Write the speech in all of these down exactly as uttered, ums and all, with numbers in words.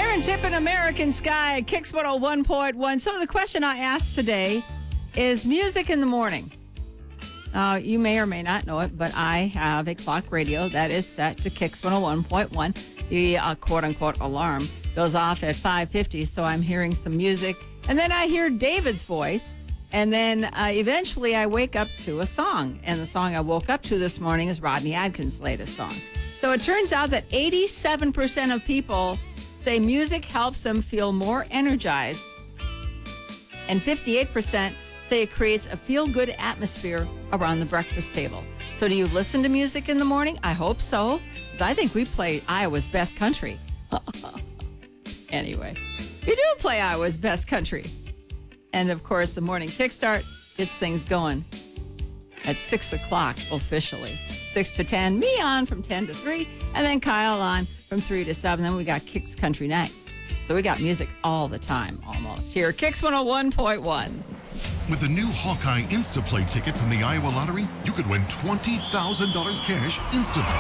Karen Tippin, American Sky, Kicks one oh one point one. So the question I asked today is music in the morning. Uh, you may or may not know it, but I have a clock radio that is set to Kicks one oh one point one. The uh, quote-unquote alarm goes off at five fifty, so I'm hearing some music. And then I hear David's voice, and then uh, eventually I wake up to a song. And the song I woke up to this morning is Rodney Adkins' latest song. So it turns out that eighty-seven percent of people say music helps them feel more energized, and fifty-eight percent say it creates a feel-good atmosphere around the breakfast table. So do you listen to music in the morning? I hope so, because I think we play Iowa's best country. Anyway, we do play Iowa's best country. And, of course, the morning kickstart gets things going at six o'clock officially. six to ten, me on from ten to three, and then Kyle on from three to seven. Then we got Kicks Country Nights. So we got music all the time, almost. Here, Kicks one oh one point one. With the new Hawkeye Instaplay ticket from the Iowa Lottery, you could win twenty thousand dollars cash instantly.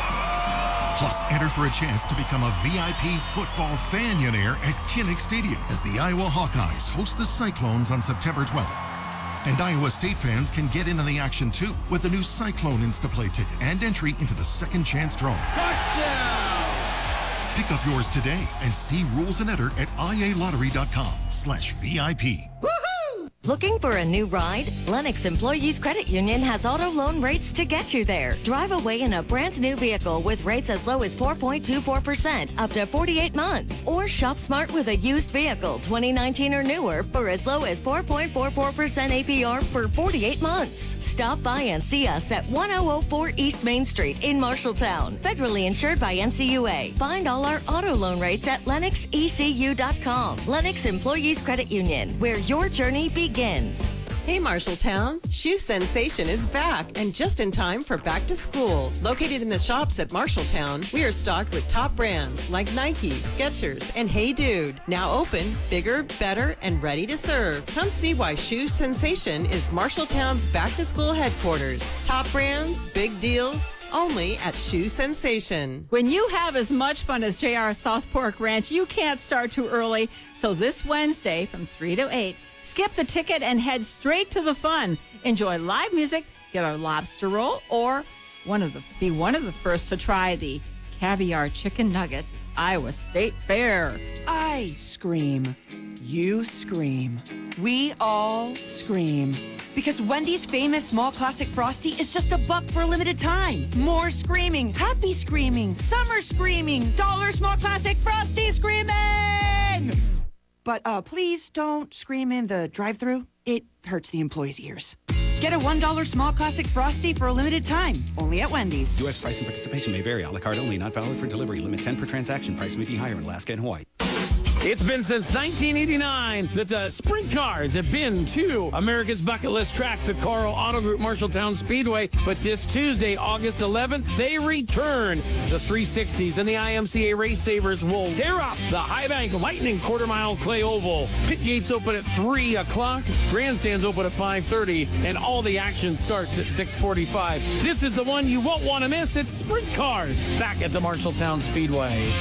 Plus, enter for a chance to become a V I P football fanionaire at Kinnick Stadium as the Iowa Hawkeyes host the Cyclones on September twelfth. And Iowa State fans can get in on the action, too, with the new Cyclone Instaplay ticket and entry into the second chance draw. Touchdown! Pick up yours today and see rules and enter at ialottery.com slash VIP. Looking for a new ride? Lennox Employees Credit Union has auto loan rates to get you there. Drive away in a brand new vehicle with rates as low as four point two four percent up to forty-eight months. Or shop smart with a used vehicle twenty nineteen or newer for as low as four point four four percent A P R for forty-eight months. Stop by and see us at one thousand four East Main Street in Marshalltown. Federally insured by N C U A. Find all our auto loan rates at lennox e c u dot com. Lennox Employees Credit Union, where your journey begins. Hey Marshalltown, Shoe Sensation is back and just in time for back to school. Located in the shops at Marshalltown, we are stocked with top brands like Nike, Skechers, and Hey Dude. Now open, bigger, better, and ready to serve. Come see why Shoe Sensation is Marshalltown's back to school headquarters. Top brands, big deals, only at Shoe Sensation. When you have as much fun as J R South Fork Ranch, you can't start too early. So this Wednesday from three to eight, skip the ticket and head straight to the fun. Enjoy live music, get our lobster roll, or one of the be one of the first to try the caviar chicken nuggets at Iowa State Fair. I scream. You scream. We all scream. Because Wendy's famous small classic Frosty is just a buck for a limited time. More screaming, happy screaming, summer screaming, dollar small classic Frosty screaming! But uh, please don't scream in the drive-thru. It hurts the employees' ears. Get a one dollar small classic Frosty for a limited time, only at Wendy's. U S price and participation may vary. A la carte only, not valid for delivery. Limit ten per transaction. Price may be higher in Alaska and Hawaii. It's been since nineteen eighty-nine that the sprint cars have been to America's bucket list track, the Carl Auto Group Marshalltown Speedway. But this Tuesday, August eleventh, they return. The three sixties and the I M C A Race Savers will tear up the High Bank Lightning Quarter Mile Clay Oval. Pit gates open at three o'clock, grandstands open at five thirty, and all the action starts at six forty-five. This is the one you won't want to miss. It's Sprint Cars back at the Marshalltown Speedway.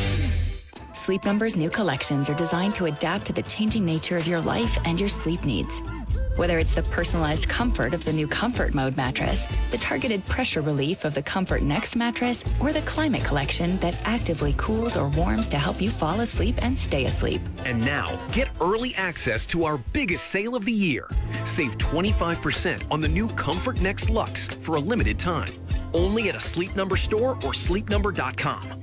Sleep Number's new collections are designed to adapt to the changing nature of your life and your sleep needs. Whether it's the personalized comfort of the new Comfort Mode mattress, the targeted pressure relief of the Comfort Next mattress, or the Climate Collection that actively cools or warms to help you fall asleep and stay asleep. And now, get early access to our biggest sale of the year. Save twenty-five percent on the new Comfort Next Luxe for a limited time. Only at a Sleep Number store or sleep number dot com.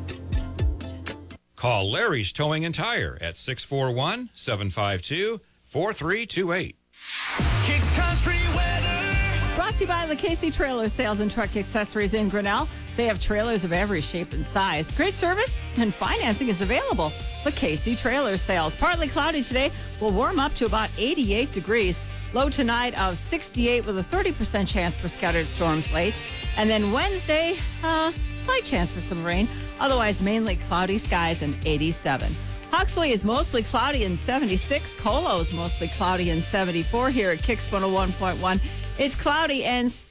Call Larry's Towing and Tire at six four one, seven five two, four three two eight. Kicks Country Weather. Brought to you by LaCasey Trailer Sales and Truck Accessories in Grinnell. They have trailers of every shape and size. Great service and financing is available. LaCasey Trailer Sales. Partly cloudy today. Will warm up to about eighty-eight degrees. Low tonight of sixty-eight with a thirty percent chance for scattered storms late. And then Wednesday, uh, slight chance for some rain. Otherwise, mainly cloudy skies and eighty-seven. Huxley is mostly cloudy and seventy-six. Colo is mostly cloudy and seventy-four here at Kicks one oh one point one. It's cloudy and